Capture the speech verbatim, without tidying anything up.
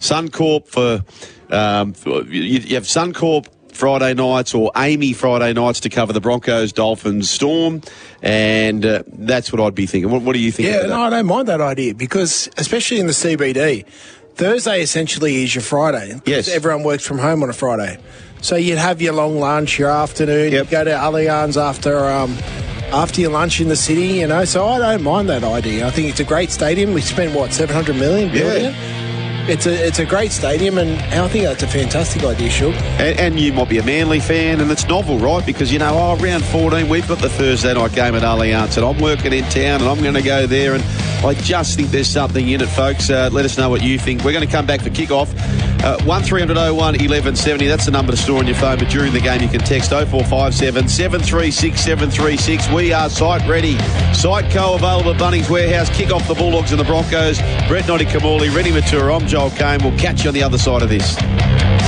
Suncorp for, um, for you, you have Suncorp Friday nights or Amy Friday nights to cover the Broncos, Dolphins, Storm, and uh, that's what I'd be thinking. What, what do you think? Yeah, of that? no, I don't mind that idea because, especially in the C B D, Thursday essentially is your Friday. Yes. Everyone works from home on a Friday. So you'd have your long lunch, your afternoon, Yep. you go to Allianz after um, after your lunch in the city, you know. So I don't mind that idea. I think it's a great stadium. We spent, what, seven hundred million dollars building Yeah. it? It's a it's a great stadium, and I think that's a fantastic idea, Shug. And, and you might be a Manly fan, and it's novel, right? Because, you know, oh, round fourteen, we've got the Thursday night game at Allianz, and I'm working in town, and I'm going to go there, and I just think there's something in it, folks. Uh, let us know what you think. We're going to come back for kick-off. Uh, one three hundred oh one eleven seventy, that's the number to store on your phone, but during the game you can text oh four five seven, seven three six, seven three six. We are site ready. Site Co available at Bunnings Warehouse. Kick off the Bulldogs and the Broncos. Brett Noddy Kamali, Rennie Matura. I'm Joel Kane. We'll catch you on the other side of this.